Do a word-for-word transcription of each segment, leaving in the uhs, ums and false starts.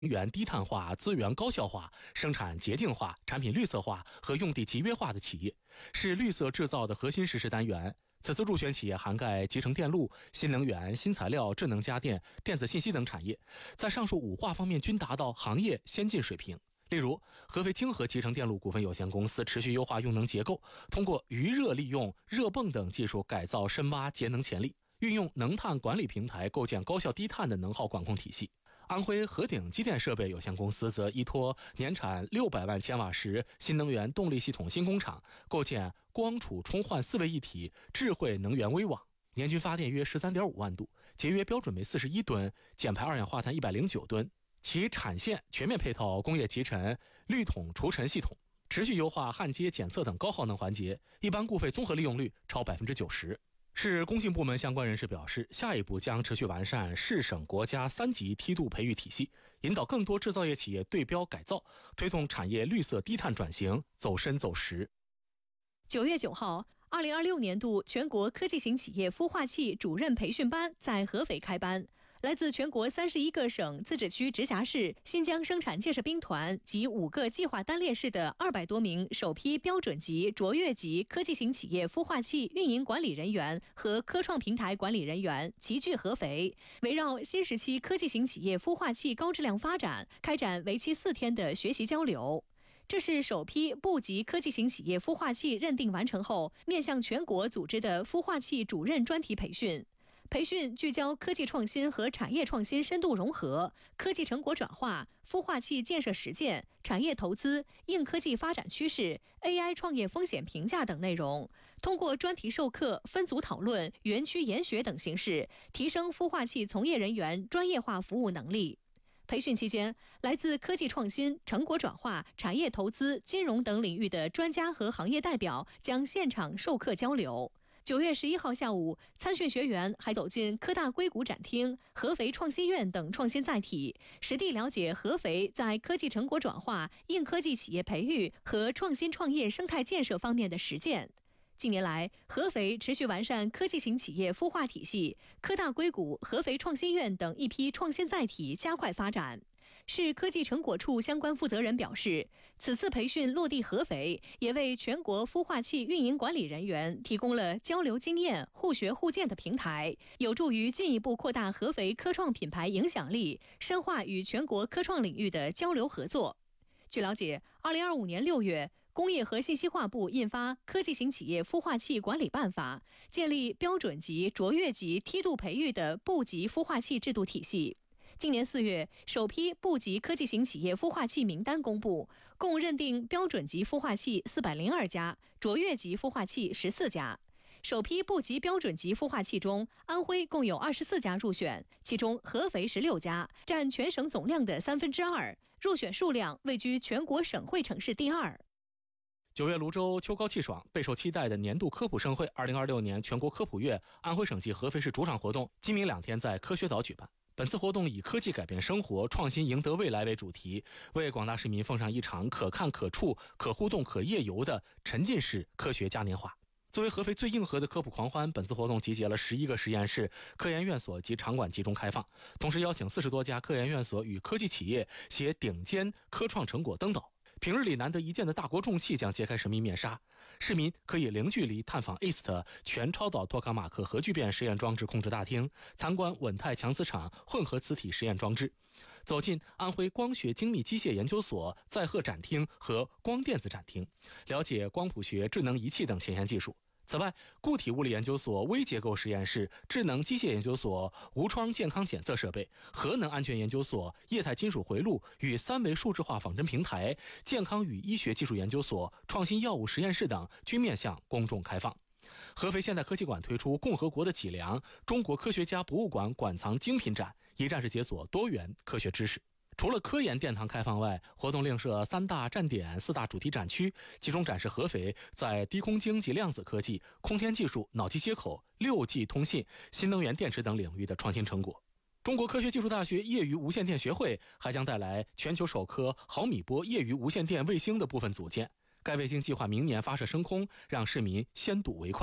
源低碳化、资源高效化、生产洁净化、产品绿色化和用地集约化的企业，是绿色制造的核心实施单元。此次入选企业涵盖集成电路、新能源、新材料、智能家电、电子信息等产业，在上述五化方面均达到行业先进水平。例如，合肥京河集成电路股份有限公司持续优化用能结构，通过余热利用、热泵等技术改造深挖节能潜力，运用能碳管理平台构建高效低碳的能耗管控体系。安徽合鼎机电设备有限公司则依托年产六百万千瓦时新能源动力系统新工厂，构建光储充换四位一体智慧能源微网，年均发电约 十三点五万度，节约标准煤四十一吨，减排二氧化碳一百零九吨。其产线全面配套工业集尘、滤桶除尘系统，持续优化焊接检测等高耗能环节，一般固废综合利用率超 百分之九十。市工信部门相关人士表示，下一步将持续完善市省国家三级梯度培育体系，引导更多制造业企业对标改造，推动产业绿色低碳转型走深走实。 九月九号，二零二六年度全国科技型企业孵化器主任培训班在合肥开班。来自全国三十一个省、自治区、直辖市、新疆生产建设兵团及五个计划单列市的二百多名首批标准级、卓越级科技型企业孵化器运营管理人员和科创平台管理人员齐聚合肥，围绕新时期科技型企业孵化器高质量发展，开展为期四天的学习交流。这是首批部级科技型企业孵化器认定完成后，面向全国组织的孵化器主任专题培训。培训聚焦科技创新和产业创新深度融合、科技成果转化、孵化器建设实践、产业投资、硬科技发展趋势、A I 创业风险评价等内容，通过专题授课、分组讨论、园区研学等形式，提升孵化器从业人员专业化服务能力。培训期间，来自科技创新、成果转化、产业投资、金融等领域的专家和行业代表将现场授课交流。九月十一号下午，参训学员还走进科大硅谷展厅、合肥创新院等创新载体，实地了解合肥在科技成果转化、硬科技企业培育和创新创业生态建设方面的实践。近年来，合肥持续完善科技型企业孵化体系，科大硅谷、合肥创新院等一批创新载体加快发展。市科技成果处相关负责人表示，此次培训落地合肥，也为全国孵化器运营管理人员提供了交流经验、互学互鉴的平台，有助于进一步扩大合肥科创品牌影响力，深化与全国科创领域的交流合作。据了解，二零二五年六月，工业和信息化部印发《科技型企业孵化器管理办法》，建立标准级、卓越级梯度培育的部级孵化器制度体系。今年四月，首批部级科技型企业孵化器名单公布，共认定标准级孵化器四百零二家，卓越级孵化器十四家。首批部级标准级孵化器中，安徽共有二十四家入选，其中合肥十六家，占全省总量的三分之二，入选数量位居全国省会城市第二。 九月，泸州秋高气爽，备受期待的年度科普盛会二零二六年全国科普月安徽省及合肥市主场活动今明两天在科学岛举办。本次活动以科技改变生活，创新赢得未来为主题，为广大市民奉上一场可看可触、可互动可夜游的沉浸式科学嘉年华。作为合肥最硬核的科普狂欢，本次活动集结了十一个实验室、科研院所及场馆集中开放，同时邀请四十多家科研院所与科技企业携顶尖科创成果登岛。平日里难得一见的大国重器将揭开神秘面纱，市民可以零距离探访 E S T 全超导托卡马克核聚变实验装置控制大厅，参观稳态强磁场混合磁体实验装置，走进安徽光学精密机械研究所载荷展厅和光电子展厅，了解光谱学、智能仪器等前沿技术。此外，固体物理研究所微结构实验室、智能机械研究所无创健康检测设备、核能安全研究所液态金属回路与三维数字化仿真平台、健康与医学技术研究所创新药物实验室等均面向公众开放。合肥现代科技馆推出共和国的脊梁中国科学家博物馆馆藏精品展，一站式解锁多元科学知识。除了科研殿堂开放外，活动另设三大站点、四大主题展区，集中展示合肥在低空经济、量子科技、空天技术、脑机接口、六 G 通信、新能源电池等领域的创新成果。中国科学技术大学业余无线电学会还将带来全球首颗毫米波业余无线电卫星的部分组件，该卫星计划明年发射升空，让市民先睹为快。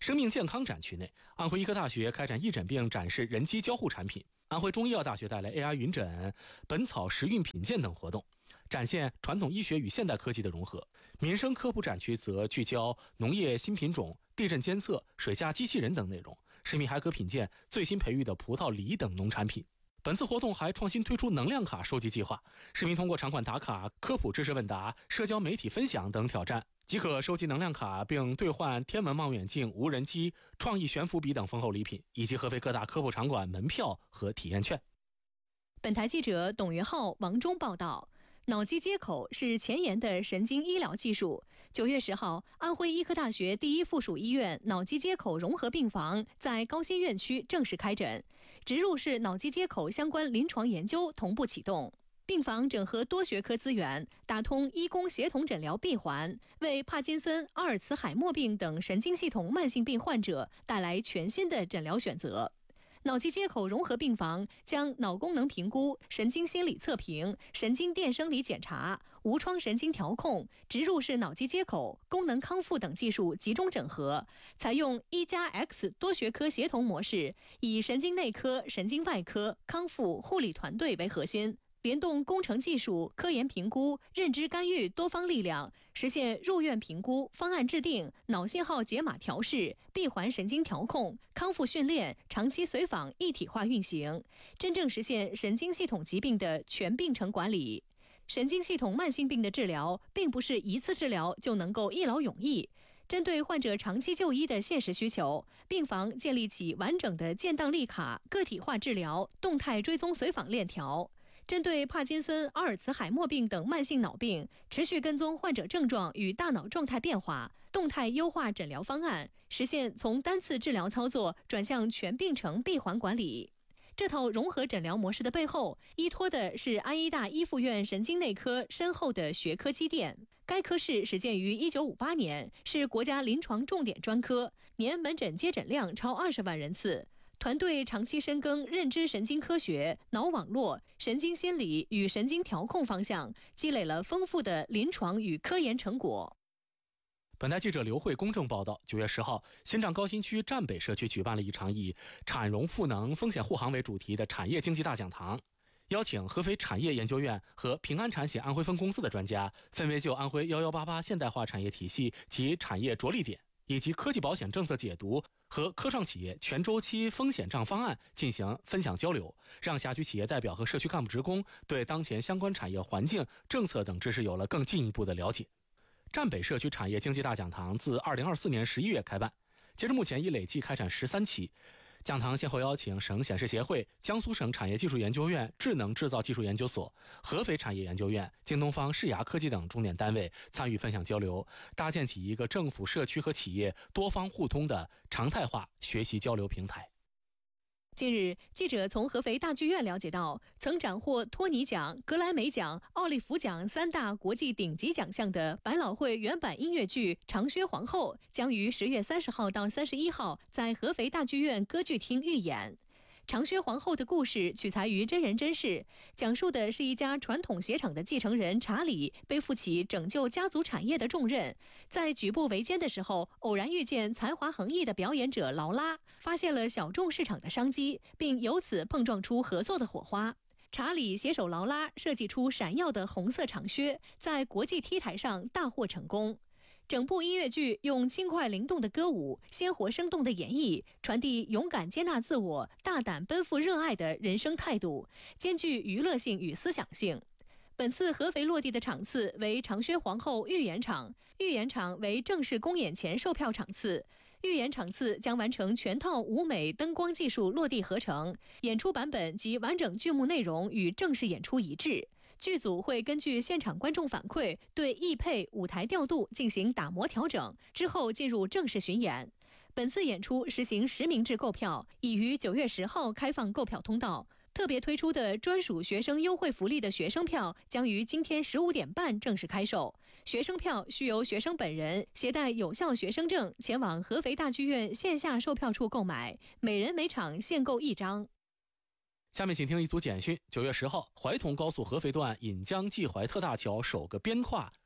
生命健康展区内，安徽医科大学开展义诊病展示人机交互产品，安徽中医药大学带来 A R 云诊、本草时运品鉴等活动，展现传统医学与现代科技的融合。民生科普展区则聚焦农业新品种、地震监测、水下机器人等内容，市民还可品鉴最新培育的葡萄、梨等农产品。本次活动还创新推出能量卡收集计划，市民通过场馆打卡、科普知识问答、社交媒体分享等挑战，即可收集能量卡并兑换天文望远镜、无人机、创意悬浮笔等丰厚礼品，以及合肥各大科普场馆门票和体验券。 本台记者董元浩、王忠报道。脑机接口是前沿的神经医疗技术。九月十号，安徽医科大学第一附属医院脑机接口融合病房在高新院区正式开诊，植入式脑机接口相关临床研究同步启动。病房整合多学科资源，打通医工协同诊疗闭环，为帕金森、阿尔茨海默病等神经系统慢性病患者带来全新的诊疗选择。脑机接口融合病房将脑功能评估、神经心理测评、神经电生理检查、无创神经调控、植入式脑机接口、功能康复等技术集中整合，采用一加 X 多学科协同模式，以神经内科、神经外科、康复护理团队为核心，联动工程技术、科研评估、认知干预多方力量，实现入院评估、方案制定、脑信号解码调试、闭环神经调控、康复训练、长期随访一体化运行，真正实现神经系统疾病的全病程管理。神经系统慢性病的治疗，并不是一次治疗就能够一劳永逸。针对患者长期就医的现实需求，病房建立起完整的建档立卡、个体化治疗、动态追踪随访链条。针对帕金森、阿尔茨海默病等慢性脑病，持续跟踪患者症状与大脑状态变化，动态优化诊疗方案，实现从单次治疗操作转向全病程闭环管理。这套融合诊疗模式的背后，依托的是安医大一附院神经内科深厚的学科积淀。该科室始建于一九五八年，是国家临床重点专科，年门诊接诊量超二十万人次。团队长期深耕认知神经科学、脑网络、神经心理与神经调控方向，积累了丰富的临床与科研成果。 本台记者刘慧公正报道，九月十号，新郑高新区站北社区举办了一场以产融赋能、风险护航为主题的产业经济大讲堂，邀请合肥产业研究院和平安产险安徽分公司的专家，分别就安徽一一八八现代化产业体系及产业着力点，以及科技保险政策解读和科创企业全周期风险账方案进行分享交流，让辖区企业代表和社区干部职工对当前相关产业环境、政策等知识有了更进一步的了解。站北社区产业经济大讲堂自二零二四年十一月开办，截至目前已累计开展十三期。讲堂先后邀请省显示协会、江苏省产业技术研究院智能制造技术研究所、合肥产业研究院、京东方世牙科技等重点单位参与分享交流，搭建起一个政府、社区和企业多方互通的常态化学习交流平台。 近日，记者从合肥大剧院了解到，曾斩获托尼奖、格莱美奖、奥利弗奖三大国际顶级奖项的百老汇原版音乐剧《长靴皇后》将于十月三十号到三十一号在合肥大剧院歌剧厅预演。长靴皇后的故事取材于真人真事，讲述的是一家传统鞋厂的继承人查理背负起拯救家族产业的重任，在举步维艰的时候，偶然遇见才华横溢的表演者劳拉，发现了小众市场的商机，并由此碰撞出合作的火花。查理携手劳拉设计出闪耀的红色长靴，在国际 T 台上大获成功。整部音乐剧用轻快灵动的歌舞、鲜活生动的演绎，传递勇敢接纳自我、大胆奔赴热爱的人生态度，兼具娱乐性与思想性。本次合肥落地的场次为长靴皇后预演场，预演场为正式公演前售票场次。预演场次将完成全套舞美灯光技术落地合成，演出版本及完整剧目内容与正式演出一致。剧组会根据现场观众反馈，对艺配、舞台调度进行打磨调整，之后进入正式巡演。本次演出实行实名制购票，已于九月十号开放购票通道。特别推出的专属学生优惠福利的学生票将于今天十五点半正式开售。学生票需由学生本人携带有效学生证前往合肥大剧院线下售票处购买，每人每场限购一张。 下面请听一组简讯。九月十号，怀通高速合肥段引江济淮特大桥首个边跨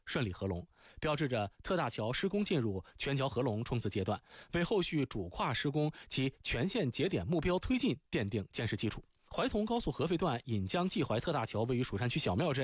顺利合龙，标志着特大桥施工进入全桥合龙冲刺阶段，为后续主跨施工及全线节点目标推进奠定坚实基础。怀同高速合肥段引江济淮特大桥位于蜀山区小庙镇。